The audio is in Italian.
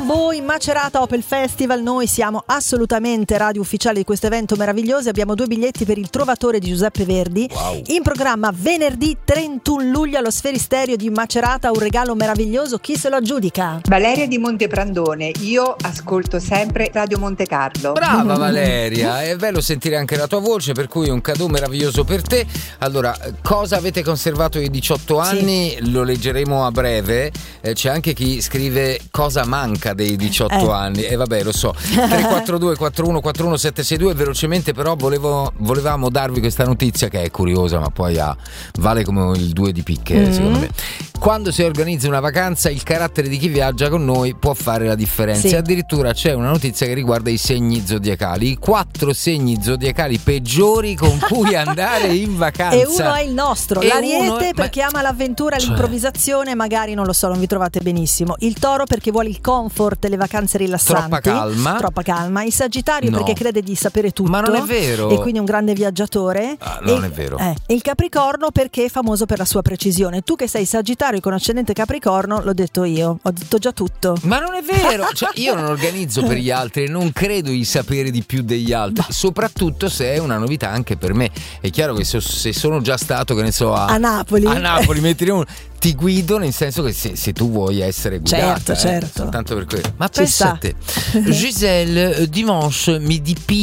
voi Macerata Opel Festival. Noi siamo assolutamente radio ufficiale di questo evento meraviglioso. Abbiamo 2 biglietti per il Trovatore di Giuseppe Verdi, in programma venerdì 31 luglio allo Sferisterio di Macerata. Un regalo meraviglioso, chi se lo aggiudica? Valeria di Monteprandone. Io ascolto sempre Radio Monte Carlo. Brava Valeria, è bello sentire anche la tua voce, per cui un cadeau meraviglioso per te. Allora, cosa avete conservato ai 18 anni? Sì. Lo leggeremo a breve. C'è anche chi scrive cosa manca dei 18 anni, e vabbè, lo so. 342 41 41 762. Velocemente però volevamo darvi questa notizia che è curiosa, ma poi vale come il 2 di picche, secondo me. Quando si organizza una vacanza, il carattere di chi viaggia con noi può fare la differenza. Sì. Addirittura c'è una notizia che riguarda i segni zodiacali, i 4 segni zodiacali peggiori con cui andare in vacanza. E uno è il nostro, l'Ariete perché ama l'avventura, l'improvvisazione, magari non lo so, non vi trovate benissimo. Il Toro perché vuole il comfort e le vacanze rilassanti. Troppa calma. Il Sagittario perché crede di sapere tutto. Ma non è vero. E quindi è un grande viaggiatore. Non è vero. E il Capricorno perché è famoso per la sua precisione. Tu che sei Sagittario con ascendente Capricorno, l'ho detto io, ho detto già tutto. Ma non è vero, io non organizzo per gli altri, non credo di sapere di più degli altri, soprattutto se è una novità anche per me. È chiaro che se sono già stato, che ne so, a Napoli, ti guido, nel senso che se tu vuoi essere guidata, certo. soltanto per quello. Ma pensa a te, Giselle, dimanche midi